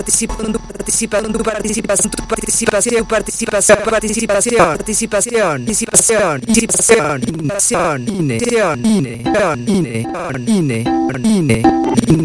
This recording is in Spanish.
participación, participación, participación, participación, participación, participación, participación, participación, participación, INE, INE, INE, INE, INE, INE.